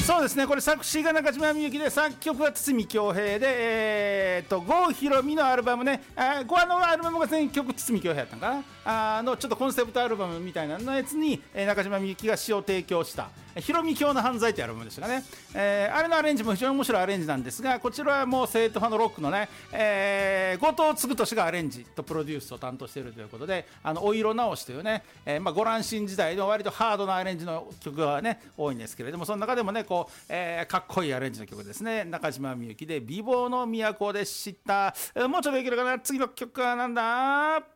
そうですね、これ作詞が中島みゆきで作曲が堤恭平で、郷ひろみのアルバムね、郷のアルバムが全曲堤恭平やったんかな、のちょっとコンセプトアルバムみたいなのやつに、中島みゆきが詩を提供したひろみ教の犯罪ってアルバムでしたかね、あれのアレンジも非常に面白いアレンジなんですが、こちらはもう正統派のロックのね、後藤嗣俊がアレンジとプロデュースを担当しているということで、お色直しというね、ご乱心時代の割とハードなアレンジの曲がね多いんですけれども、その中でもねこう、かっこいいアレンジの曲ですね。中島みゆきで美貌の都で知った。もうちょっといけるかな。次の曲はなんだ。